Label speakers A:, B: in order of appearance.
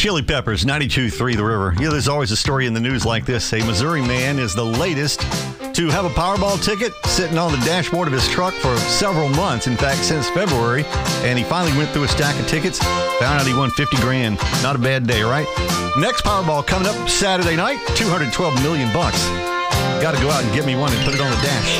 A: Chili Peppers, 92.3 The River. There's always a story in the news like this. A Missouri man is the latest to have a Powerball ticket sitting on the dashboard of his truck for several months. In fact, since February. And he finally went through a stack of tickets, found out he won $50,000. Not a bad day, right? Next Powerball coming up Saturday night, $212 million. Got to go out and get me one and put it on the dash.